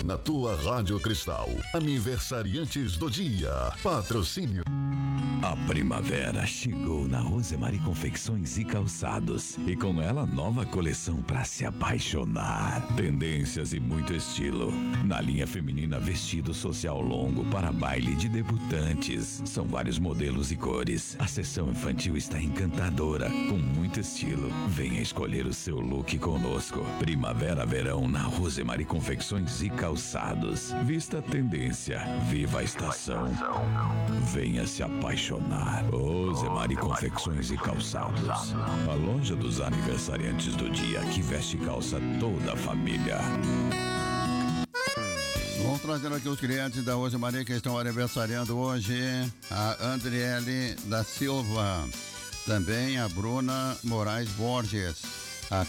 Na tua Rádio Cristal, aniversariantes do dia. Patrocínio. A primavera chegou na Rosemary Confecções e Calçados e com ela nova coleção para se apaixonar. Tendências e muito estilo. Na linha feminina, vestido social longo para baile de debutantes. São vários modelos e cores. A seção infantil está encantadora, com muito estilo. Venha escolher o seu look conosco. Primavera-verão na Rosemary Confecções e Calçados. Vista a tendência, viva a estação. Venha se apaixonar. Rosemary Confecções e Calçados. A loja dos aniversariantes do dia que veste calça toda a família. Vamos trazendo aqui os clientes da Rosemary que estão aniversariando hoje. A Andriele da Silva. Também a Bruna Moraes Borges. A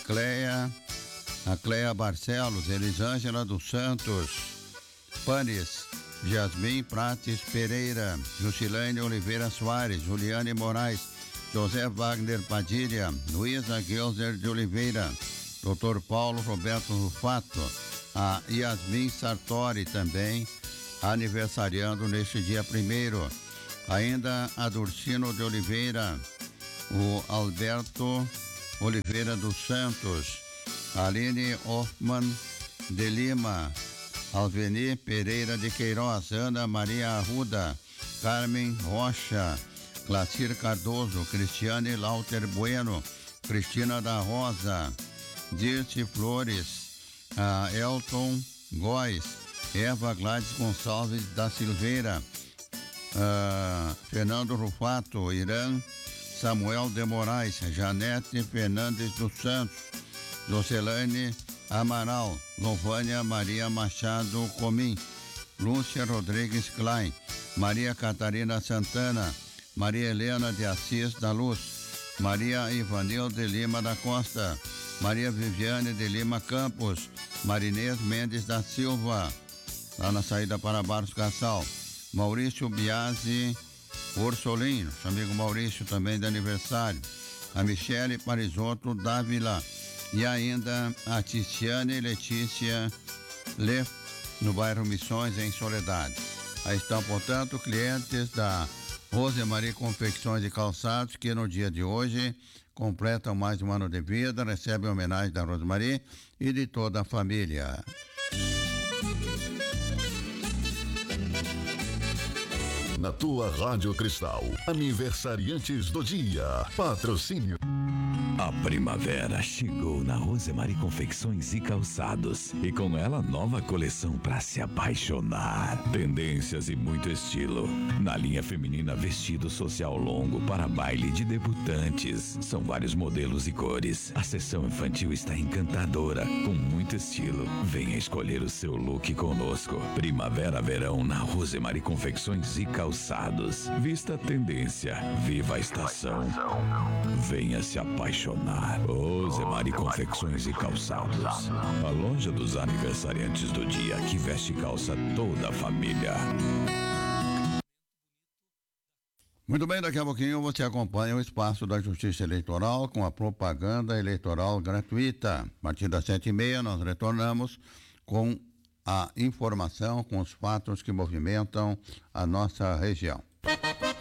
Cleia Barcelos. Elisângela dos Santos. Panes. Jasmin Prates Pereira, Jusilane Oliveira Soares, Juliane Moraes, José Wagner Padilha, Luísa Gelser de Oliveira, Dr. Paulo Roberto Rufato, a Yasmin Sartori também aniversariando neste dia 1º. Ainda a Durcino de Oliveira, o Alberto Oliveira dos Santos, a Aline Hoffman de Lima, Alveni Pereira de Queiroz, Ana Maria Arruda, Carmen Rocha, Clacir Cardoso, Cristiane Lauter Bueno, Cristina da Rosa, Dirce Flores, Elton Góes, Eva Gladys Gonçalves da Silveira, Fernando Rufato, Irã Samuel de Moraes, Janete Fernandes dos Santos, Jocelane Amaral, Lovânia Maria Machado Comim, Lúcia Rodrigues Klein, Maria Catarina Santana, Maria Helena de Assis da Luz, Maria Ivanil de Lima da Costa, Maria Viviane de Lima Campos, Marinês Mendes da Silva, lá na saída para Barros Cassal, Maurício Biasi Ursolino, amigo Maurício também de aniversário, a Michele Parisotto Dávila, e ainda a Tiziane Letícia Le, no bairro Missões, em Soledade. Aí estão, portanto, clientes da Rosemary Confecções e Calçados, que no dia de hoje completam mais um ano de vida, recebem homenagem da Rosemary e de toda a família. Na tua Rádio Cristal, aniversariantes do dia. Patrocínio. A primavera chegou na Rosemary Confecções e Calçados e com ela nova coleção para se apaixonar. Tendências e muito estilo. Na linha feminina, vestido social longo para baile de debutantes. São vários modelos e cores. A seção infantil está encantadora, com muito estilo. Venha escolher o seu look conosco. Primavera-verão na Rosemary Confecções e Calçados. Vista a tendência, viva a estação. Venha se apaixonar. Rosemary Confecções e Calçados. A loja dos aniversariantes do dia que veste calça toda a família. Muito bem, daqui a pouquinho você acompanha o Espaço da Justiça Eleitoral com a propaganda eleitoral gratuita. A partir das 7h30 nós retornamos com a informação, com os fatos que movimentam a nossa região.